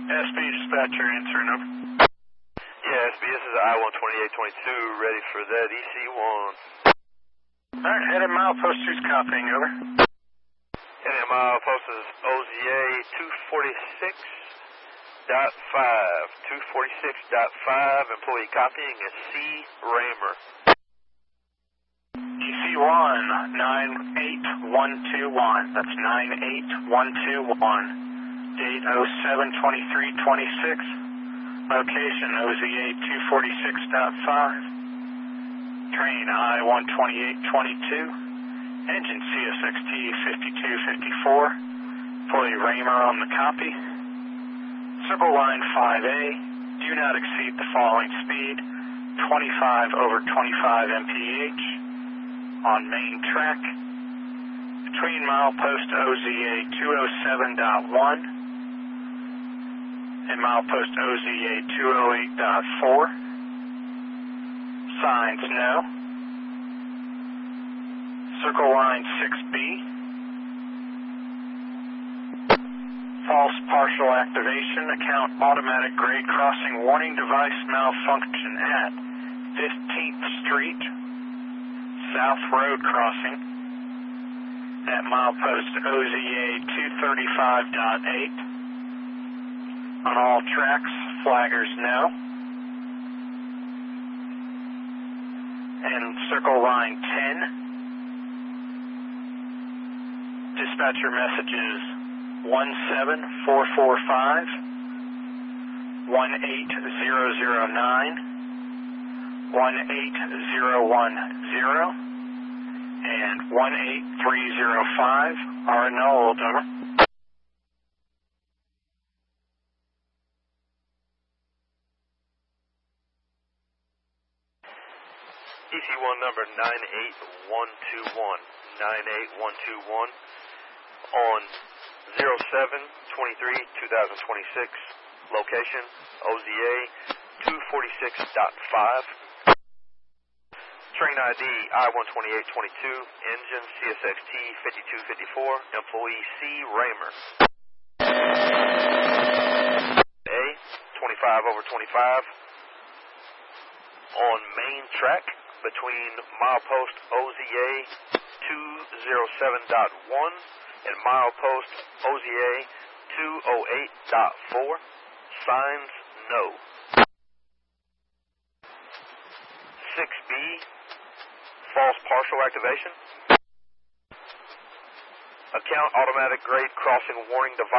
SB dispatcher answering over. Yeah, SB, this is I-12822, ready for that EC1. Alright, headed milepost 2's copying, over. Heading milepost is OZA 246.5. 246.5, employee copying is C. Raymer. EC1, 98121. That's 98121. Date 07-23-26. Location OZA 246.5. Train I-12822. Engine CSXT 5254. Employee Raymer on the copy. Circle line 5A. Do not exceed the following speed. 25 over 25 mph. On main track. Between milepost OZA 207.1 and milepost OZA 208.4. Signs no. Circle line 6B. False partial activation. Account automatic grade crossing warning device malfunction at 15th Street. South Road crossing at milepost OZA 235.8. On all tracks, flaggers no. And circle line 10. Dispatcher messages 17445, 18009, 18010, and 18305 are annulled, over. EC1 number 98121. 98121 on 07-23-2026. Location OZA 246.5. Train ID I-12822. Engine CSXT 5254. Employee C. Raymer. A 25 over 25 on main track between milepost OZA 207.1 and milepost OZA 208.4. Signs no. 6B, false partial activation. Account automatic grade crossing warning device.